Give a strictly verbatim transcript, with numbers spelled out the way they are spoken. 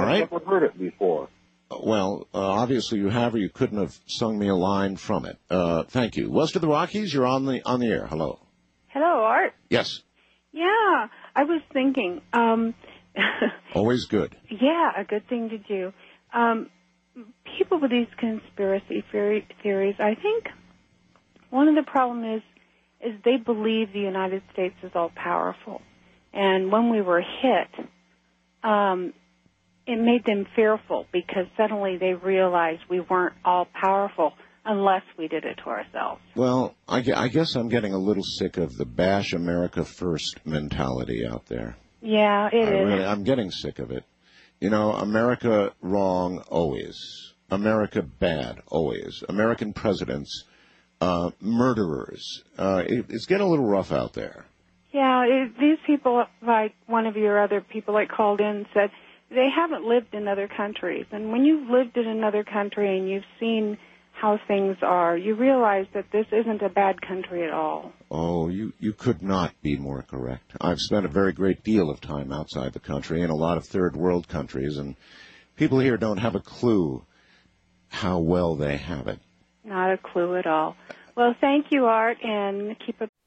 right. I've never heard it before. Well, uh, obviously you have, or you couldn't have sung me a line from it. Uh, thank you. West of the Rockies, you're on the on the air. Hello. Hello, Art. Yes. Yeah, I was thinking. Um, Always good. Yeah, a good thing to do. Um, people with these conspiracy theory, theories, I think one of the problems is is they believe the United States is all powerful, and when we were hit, um, it made them fearful because suddenly they realized we weren't all powerful unless we did it to ourselves. Well, I, I guess I'm getting a little sick of the bash America first mentality out there. Yeah, it I is. Really, I'm getting sick of it. You know, America wrong always. America bad always. American presidents, uh, murderers. Uh, it, it's getting a little rough out there. Yeah, it, these people, like one of your other people that called in said, they haven't lived in other countries. And when you've lived in another country and you've seen how things are, you realize that this isn't a bad country at all. Oh, you, you could not be more correct. I've spent a very great deal of time outside the country in a lot of third world countries, and people here don't have a clue how well they have it. Not a clue at all. Well, thank you, Art, and keep up